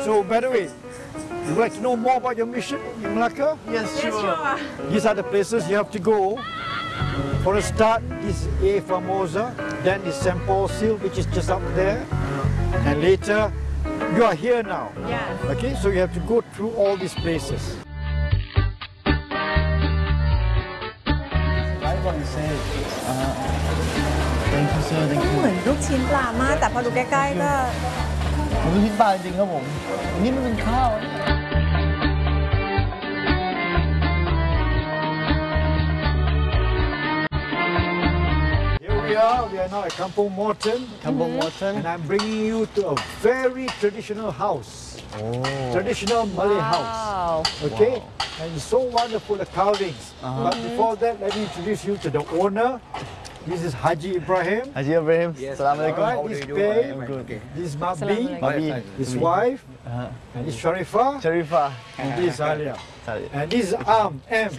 So by the way, would you like to know more about your mission in Malacca? Yes, sure. These are the places you have to go. For a start, this is A Famosa, then is St. Paul's Hill, which is just up there, and later you are here now. Yeah. Okay, so you have to go through all these places. Like what you say. Thank you sir. Thank you. เหมือนลูกชิ้นปลามากแต่พอดูใกล้ๆก็ผมลูกชิ้นปลาจริงครับผมอันนี้มันเป็นข้าว We are now at Kampung Morton. Kampung Morton. And I'm bringing you to a very traditional house. Traditional Malay house. Okay? And it's so wonderful, the carvings. But before that, let me introduce you to the owner. This is Haji Ibrahim. Haji Ibrahim. Assalamualaikum. Alright, this is Pei. This is Mabi. His wife. And this is Sharifah. Sharifah. And this is Alia. And this is M.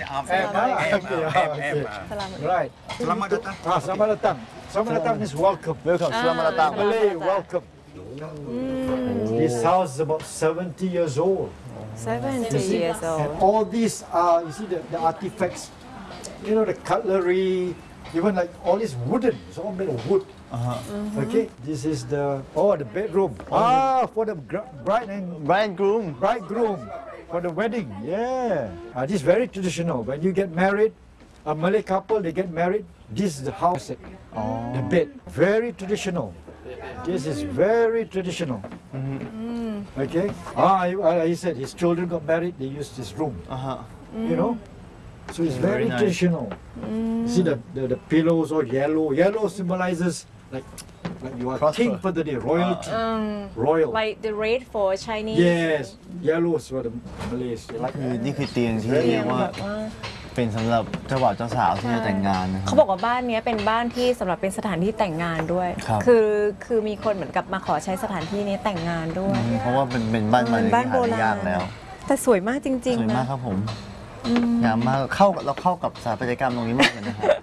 Right. Selamat datang. Selamat datang. Selamat datang means welcome. Welcome. Selamat datang. Malay, welcome. This house is about 70 years old. 70 years And old all these are, you see the artifacts, you know, the cutlery, even like all this wooden, it's all made of wood. Okay, this is the bedroom. For the bride and bridegroom for the wedding. Yeah, this is very traditional. When you get married, a Malay couple, they get married. This is the house, the bed. Very traditional. This is very traditional. Okay. He said his children got married. They used this room. You know. So it's very nice. Traditional. See the pillows all yellow. Yellow symbolizes like you are Prosper. king for the day, royalty, royal. like the red for Chinese Yes, yellow is what the Malays they like. นี่คือเตียงที่เรียกว่าเป็นสำหรับเจ้าบ่าวเจ้าสาวที่จะแต่งงานนะครัเขาบอกว่าบ้านนี้เป็นบ้านที่สำหรับเป็นสถานที่แต่งงานด้วยครับคือมีคนเหมือนกับมาขอใช้สถานที่นี้แต่งงานด้วยเพราะว่าเป็นบ้านใหม่ที่หาได้ยากแล้วแต่สวยมากจริงสวยๆมานะกครับผมงามมากเราเข้ากับสถาปัตยกรรมตรงนี้มากเลยนะครับ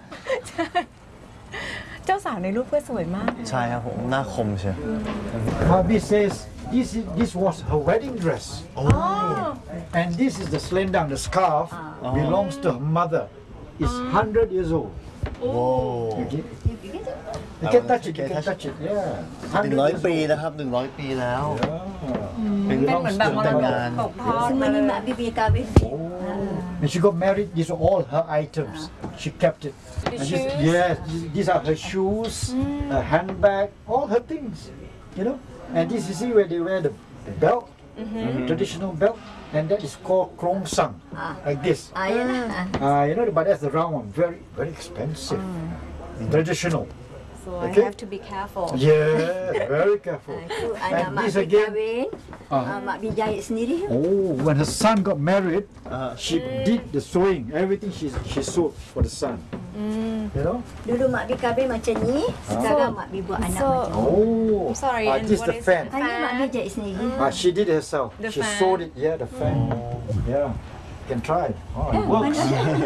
เจ้าสาวในรูปก็สวยมากใช่ครับผมหน้าคมเชียว Mabi says this was her wedding dress. And this is the selendang, the scarf belongs to her mother. It's 100 years old. โอ้ Okay. You can touch it. You can touch it. Yeah. 100 ปีนะครับ100 ปีแล้ว เป็นเป็นเหมือนแบบมรแต่งดงานกตกทอดมา Semua เล ni ย mak bibi kahwin. When she got married, these are all her items. She kept it. And shoes? Yes, these are her shoes, her handbag, all her things. You know. And this is see where they wear the belt, the traditional belt, and that is called krong sang, like this. Ayalah. You know, but that's the round one. Very, very expensive. Traditional. so I Okay. have to be careful Yeah, very careful. Itu anak And mak this bibi again. kahwin. Mak bibi jahit sendiri. Oh, when her son got married, she did the sewing. Everything she sewed for the son. You know? Dulu mak bibi kahwin macam ni. Sekarang mak bibi buat anak So- macam ni. Oh, sorry, and this what the is fan. that? Hanya mak bibi jahit sendiri. She did it herself. The She fan. sewed it. Yeah, the fan. Yeah, you can try. It works.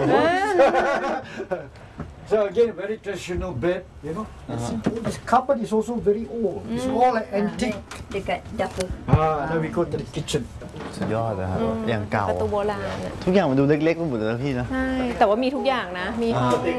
So again, very traditional bed. You know, this cupboard is also very old. It's all like antique. Dekat dapur. Now we go to the kitchen. สุดยอดเลยครับอย่างเก่าประตูโบราณอะทุกอย่างมันดูเล็กๆไปหมดเลยนะพี่นะใช่แต่ว่ามีทุกอย่างนะมีห้อง